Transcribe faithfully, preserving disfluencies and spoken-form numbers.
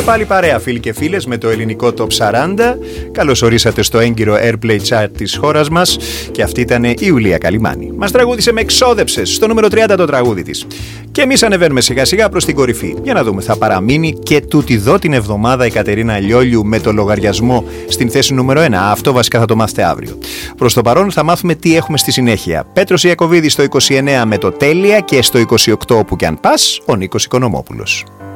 πάλι παρέα, φίλοι και φίλες, με το ελληνικό Top σαράντα. Καλώς ορίσατε στο έγκυρο Airplay Chart της χώρας μας. Και αυτή ήταν η Ιουλία Καλιμάνη. Μας τραγούδισε με εξόδεψες στο νούμερο τριάντα το τραγούδι της. Και εμείς ανεβαίνουμε σιγά σιγά προς την κορυφή. Για να δούμε, θα παραμείνει και τούτη εδώ την εβδομάδα η Κατερίνα Λιόλιου με το λογαριασμό στην θέση νούμερο ένα. Αυτό βασικά θα το μάθετε αύριο. Προς το παρόν θα μάθουμε τι έχουμε στη συνέχεια. Πέτρος Ιακωβίδης στο είκοσι εννέα με το Τέλεια και στο είκοσι οκτώ όπου κι αν πας, ο Νίκος Οικονομόπουλος.